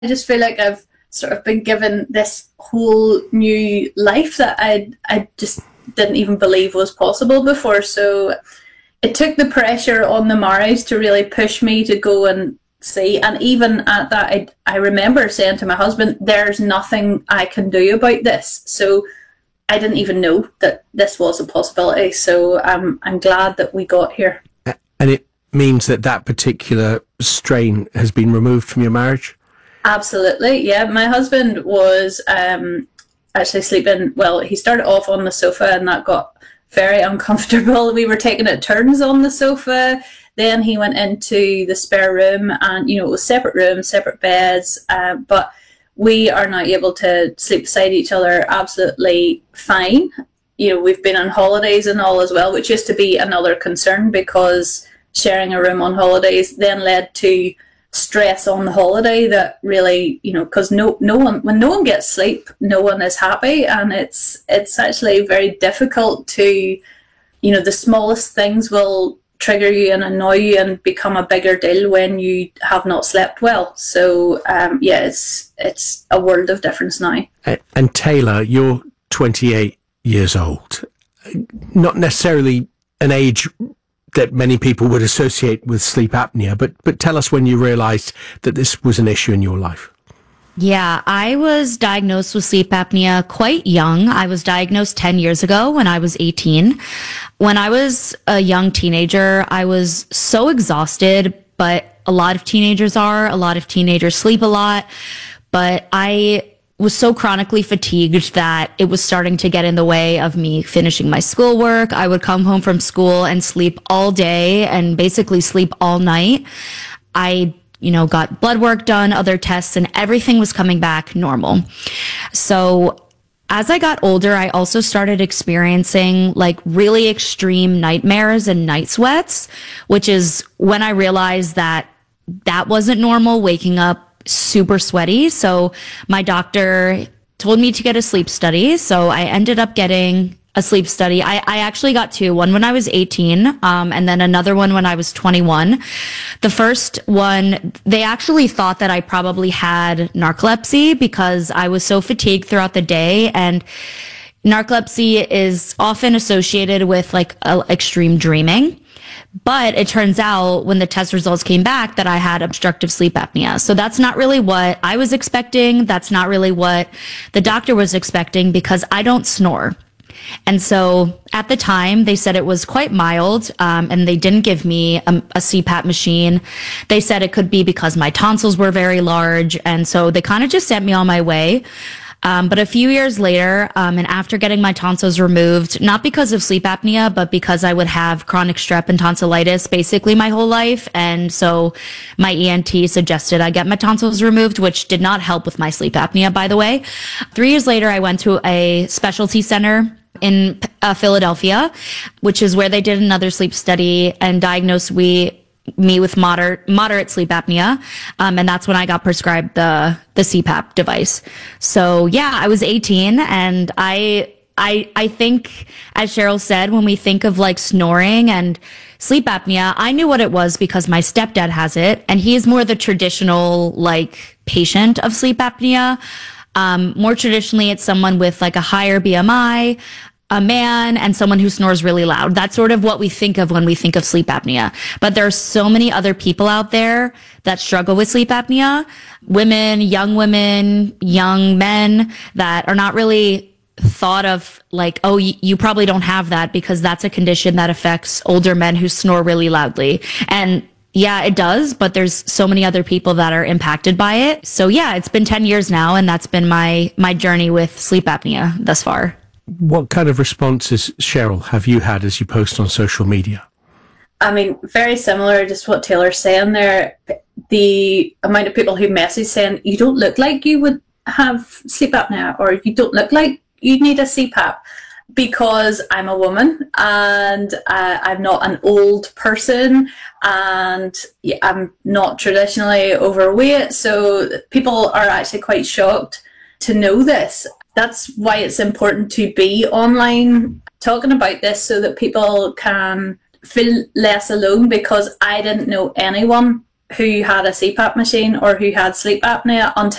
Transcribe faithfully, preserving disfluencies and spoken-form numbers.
I just feel like I've sort of been given this whole new life that I I just didn't even believe was possible before. So it took the pressure on the marriage to really push me to go and see. And even at that, I, I remember saying to my husband, there's nothing I can do about this. So I didn't even know that this was a possibility. So um, I'm glad that we got here. And it means that that particular strain has been removed from your marriage? Absolutely, yeah. My husband was um, actually sleeping, well, he started off on the sofa and that got very uncomfortable. We were taking it turns on the sofa. Then he went into the spare room and, you know, it was separate rooms, separate beds, uh, but we are now able to sleep beside each other absolutely fine. You know, we've been on holidays and all as well, which used to be another concern because sharing a room on holidays then led to stress on the holiday that really, you know, because no no one, when no one gets sleep, no one is happy, and it's it's actually very difficult to, you know, the smallest things will trigger you and annoy you and become a bigger deal when you have not slept well. So um, yeah, it's it's a world of difference now. And Taylor, you're twenty-eight years old, not necessarily an age that many people would associate with sleep apnea, but but tell us when you realized that this was an issue in your life. Yeah, I was diagnosed with sleep apnea quite young. I was diagnosed ten years ago when I was eighteen. When I was a young teenager, I was so exhausted, but a lot of teenagers are. A lot of teenagers sleep a lot, but I was so chronically fatigued that it was starting to get in the way of me finishing my schoolwork. I would come home from school and sleep all day and basically sleep all night. I, you know, got blood work done, other tests, and everything was coming back normal. So as I got older, I also started experiencing like really extreme nightmares and night sweats, which is when I realized that that wasn't normal, waking up super sweaty. So my doctor told me to get a sleep study. So I ended up getting a sleep study. I, I actually got two, one when I was eighteen, um, and then another one when I was twenty-one. The first one, they actually thought that I probably had narcolepsy because I was so fatigued throughout the day, and narcolepsy is often associated with like a, extreme dreaming. But it turns out when the test results came back that I had obstructive sleep apnea. So that's not really what I was expecting. That's not really what the doctor was expecting because I don't snore. And so at the time, they said it was quite mild, um, and they didn't give me a, a C PAP machine. They said it could be because my tonsils were very large. And so they kind of just sent me on my way. Um, but a few years later, um, and after getting my tonsils removed, not because of sleep apnea, but because I would have chronic strep and tonsillitis basically my whole life. And so my E N T suggested I get my tonsils removed, which did not help with my sleep apnea, by the way. Three years later, I went to a specialty center in uh, Philadelphia, which is where they did another sleep study and diagnosed we me with moderate moderate sleep apnea, um, and that's when I got prescribed the the C PAP device. So yeah, I was eighteen, and I I I think, as Cheryl said, when we think of like snoring and sleep apnea, I knew what it was because my stepdad has it, and he is more the traditional like patient of sleep apnea. Um, more traditionally, it's someone with like a higher B M I, a man, and someone who snores really loud. That's sort of what we think of when we think of sleep apnea. But there are so many other people out there that struggle with sleep apnea. Women, young women, young men that are not really thought of like, oh, y- you probably don't have that because that's a condition that affects older men who snore really loudly. And yeah, it does, but there's so many other people that are impacted by it. So yeah, it's been ten years now, and that's been my my journey with sleep apnea thus far. What kind of responses, Cheryl, have you had as you post on social media? I mean, very similar, just what Taylor's saying there. The amount of people who message saying, you don't look like you would have sleep apnea, or you don't look like you need a C PAP, because I'm a woman and uh, I'm not an old person, and I'm not traditionally overweight. So people are actually quite shocked to know this. That's why it's important to be online talking about this so that people can feel less alone, because I didn't know anyone who had a C PAP machine or who had sleep apnea until